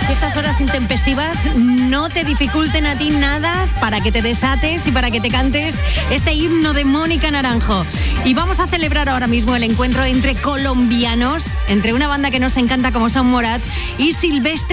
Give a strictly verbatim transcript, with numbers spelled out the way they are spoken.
que estas horas intempestivas no te dificulten a ti nada para que te desates y para que te cantes este himno de Mónica Naranjo. Y vamos a celebrar ahora mismo el encuentro entre colombianos, entre una banda que nos encanta como son Morat y Silvestre